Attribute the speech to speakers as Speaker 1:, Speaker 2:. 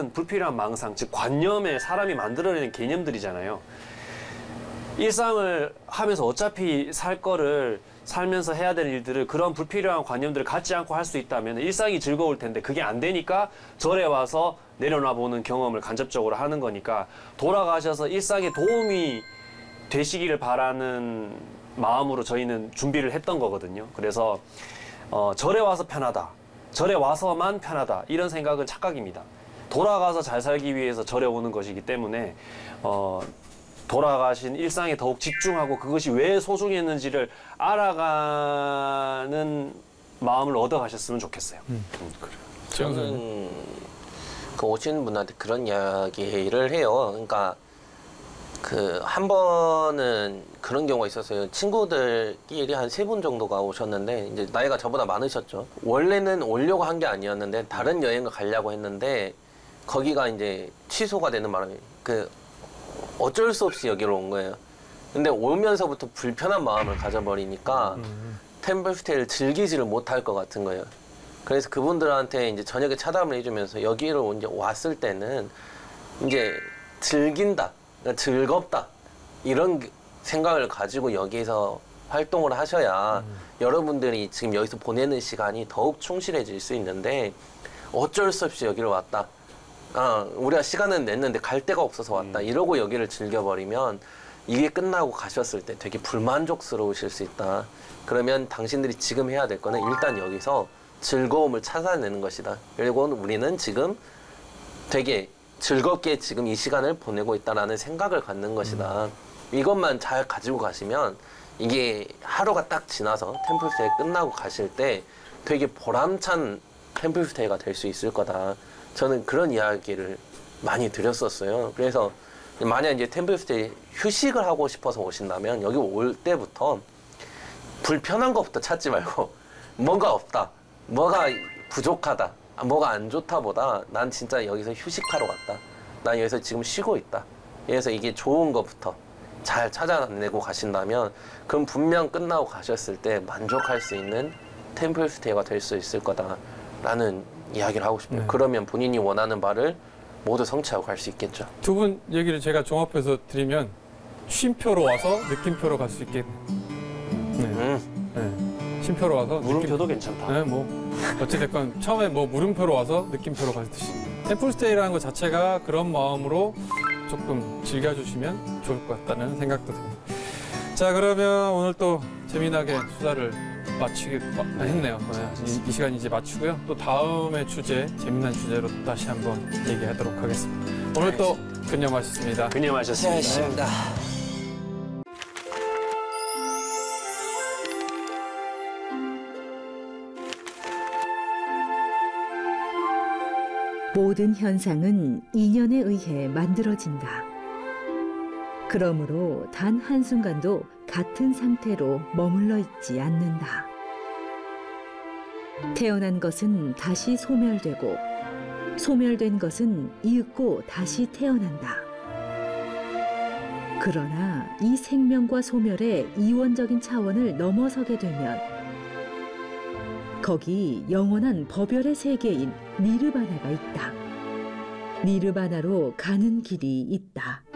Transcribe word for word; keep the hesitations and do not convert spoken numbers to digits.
Speaker 1: 것들은 불필요한 망상, 즉 관념에 사람이 만들어내는 개념들이잖아요. 일상을 하면서 어차피 살 거를 살면서 해야 될 일들을 그런 불필요한 관념들을 갖지 않고 할 수 있다면 일상이 즐거울 텐데 그게 안 되니까 절에 와서 내려놔보는 경험을 간접적으로 하는 거니까 돌아가셔서 일상에 도움이 되시기를 바라는 마음으로 저희는 준비를 했던 거거든요. 그래서 어, 절에 와서 편하다, 절에 와서만 편하다, 이런 생각은 착각입니다. 돌아가서 잘 살기 위해서 절에 오는 것이기 때문에 어, 돌아가신 일상에 더욱 집중하고 그것이 왜 소중했는지를 알아가는 마음을 얻어가셨으면 좋겠어요. 음. 음, 그래요.
Speaker 2: 저는 그 오시는 분한테 그런 이야기를 해요. 그러니까 그 한 번은 그런 경우가 있었어요. 친구들끼리 한 세 분 정도가 오셨는데 이제 나이가 저보다 많으셨죠. 원래는 오려고 한 게 아니었는데 다른 여행을 가려고 했는데 거기가 이제 취소가 되는 바람에 그 어쩔 수 없이 여기로 온 거예요. 근데 오면서부터 불편한 마음을 가져버리니까 음. 템플스테이를 즐기지를 못할 것 같은 거예요. 그래서 그분들한테 이제 저녁에 차담을 해주면서 여기로 이제 왔을 때는 이제 즐긴다, 그러니까 즐겁다, 이런 생각을 가지고 여기에서 활동을 하셔야 음. 여러분들이 지금 여기서 보내는 시간이 더욱 충실해질 수 있는데 어쩔 수 없이 여기로 왔다. 아, 우리가 시간은 냈는데 갈 데가 없어서 왔다. 음. 이러고 여기를 즐겨버리면 이게 끝나고 가셨을 때 되게 불만족스러우실 수 있다. 그러면 당신들이 지금 해야 될 거는 일단 여기서 즐거움을 찾아내는 것이다. 그리고 우리는 지금 되게 즐겁게 지금 이 시간을 보내고 있다라는 생각을 갖는 것이다. 음. 이것만 잘 가지고 가시면 이게 하루가 딱 지나서 템플스테이 끝나고 가실 때 되게 보람찬 템플스테이가 될 수 있을 거다. 저는 그런 이야기를 많이 드렸었어요. 그래서 만약 이제 템플스테이 휴식을 하고 싶어서 오신다면 여기 올 때부터 불편한 것부터 찾지 말고 뭔가 없다, 뭐가 부족하다, 뭐가 안 좋다보다 난 진짜 여기서 휴식하러 왔다, 난 여기서 지금 쉬고 있다, 그래서 이게 좋은 것부터 잘 찾아내고 가신다면 그럼 분명 끝나고 가셨을 때 만족할 수 있는 템플스테이가 될 수 있을 거다라는 이야기를 하고 싶어요. 네. 그러면 본인이 원하는 바를 모두 성취하고 갈 수 있겠죠.
Speaker 3: 두 분 얘기를 제가 종합해서 드리면 쉼표로 와서 느낌표로 갈 수 있게. 네. 음. 네. 쉼표로 와서
Speaker 1: 물음표도
Speaker 3: 느낌...
Speaker 1: 괜찮다.
Speaker 3: 네, 뭐 어찌됐건 처음에 뭐 물음표로 와서 느낌표로 가듯이 템플스테이라는 것 자체가 그런 마음으로 조금 즐겨주시면 좋을 것 같다는 생각도 듭니다. 자, 그러면 오늘 또 재미나게 수다를 마치기 했네요. 네, 이, 이 시간 이제 마치고요. 또 다음의 주제, 재미난 주제로 또 다시 한번 얘기하도록 하겠습니다. 오늘 또 근념하셨습니다.
Speaker 1: 근념하셨습니다.
Speaker 2: 고생하셨습니다.
Speaker 4: 모든 현상은 인연에 의해 만들어진다. 그러므로 단 한순간도 같은 상태로 머물러 있지 않는다. 태어난 것은 다시 소멸되고 소멸된 것은 이윽고 다시 태어난다. 그러나 이 생명과 소멸의 이원적인 차원을 넘어서게 되면 거기 영원한 법열의 세계인 니르바나가 있다. 니르바나로 가는 길이 있다.